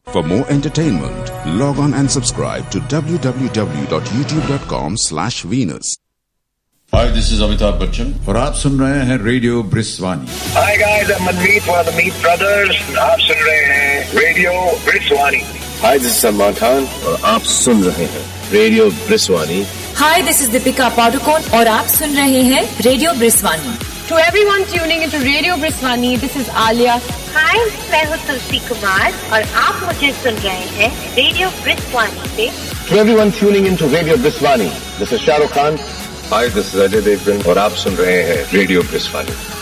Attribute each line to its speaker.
Speaker 1: For more entertainment, log on and subscribe to www.youtube.com/Venus.
Speaker 2: Hi, this is Amitabh Bachchan.
Speaker 3: और आप सुन रहे हैं radio ब्रिस्वानी.
Speaker 4: Hi guys, I'm Manmeet for the Meet Brothers. आप सुन रहे हैं radio ब्रिस्वानी.
Speaker 5: Hi, this is Salman Khan और आप सुन रहे हैं radio ब्रिस्वानी.
Speaker 6: Hi, this is Deepika Padukone और आप सुन रहे हैं radio ब्रिस्वानी.
Speaker 7: To everyone tuning into Radio Briswani, this is Alia.
Speaker 8: Hi, मैं हूँ तुलसी कुमार और आप मुझे सुन रहे हैं रेडियो ब्रिस्वानी से.
Speaker 5: To everyone tuning into Radio Briswani, this is Shah Rukh Khan. Hi, this is Ajay Devgan और आप सुन रहे हैं रेडियो ब्रिस्वानी.